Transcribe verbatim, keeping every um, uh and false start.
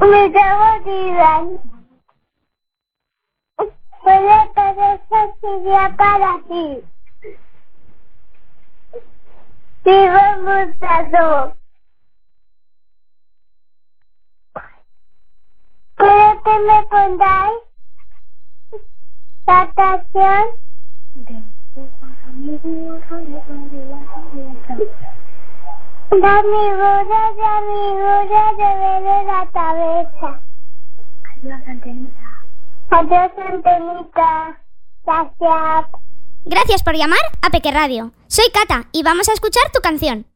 Me llamo Dylan. Puede ser sencilla para ti. Vivo en Mustafo. ¿Quiero que me pongáis la canción? De amigura, de amigura, de ver la cabeza. Adiós, Antenita. Adiós, Antenita. Gracias. Gracias por llamar a Peque Radio. Soy Cata y vamos a escuchar tu canción.